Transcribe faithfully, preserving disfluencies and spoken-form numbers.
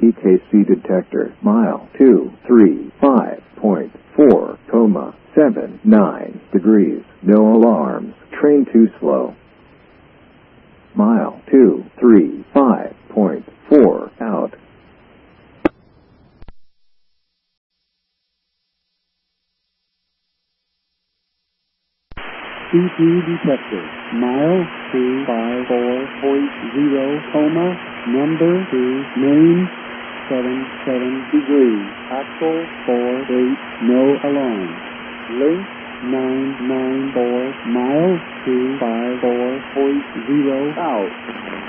T K C detector, mile two three five point four, comma, seven nine degrees, no alarms, train too slow. Mile two three five point four, out. C T detector, mile two five four point zero, comma, number two, main, seven seven degrees, axle four eight, no alarm, length nine nine four, mile two five four point zero, out.